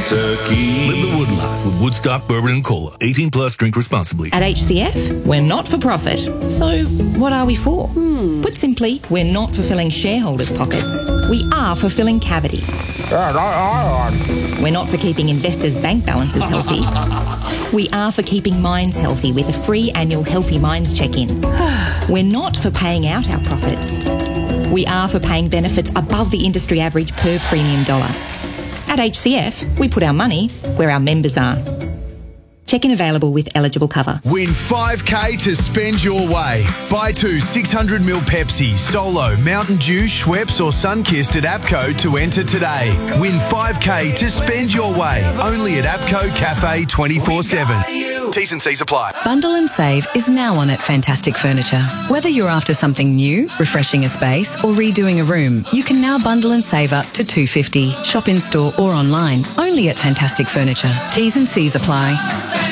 turkey. Live the Wood life with Woodstock Bourbon and Cola. 18 plus, drink responsibly. At HCF, we're not for profit. So what are we for? Put simply, we're not for filling shareholders' pockets. We are for filling cavities. We're not for keeping investors' bank balances healthy. We are for keeping minds healthy with a free annual Healthy Minds check-in. We're not for paying out our profits. We are for paying benefits above the industry average per premium dollar. At HCF, we put our money where our members are. Check-in available with eligible cover. Win 5K to spend your way. Buy 2 600ml Pepsi, Solo, Mountain Dew, Schweppes or Sunkist at APCO to enter today. Win 5K to spend your way. Only at APCO Cafe 24/7. T's and C's apply. Bundle and save is now on at Fantastic Furniture. Whether you're after something new, refreshing a space or redoing a room, you can now bundle and save up to $250. Shop in store or online. Only at Fantastic Furniture. T's and C's apply.